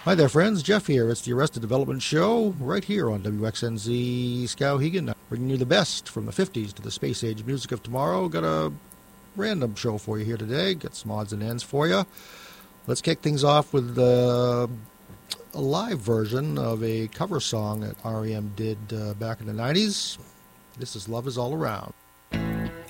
Hi there, friends. Jeff here. It's the Arrested Development Show right here on WXNZ Skowhegan, bringing you the best from the 50s to the space age music of tomorrow. Got a random show for you here today. Got some odds and ends for you. Let's kick things off with a live version of a cover song that R.E.M. did back in the 90s. This is Love Is All Around.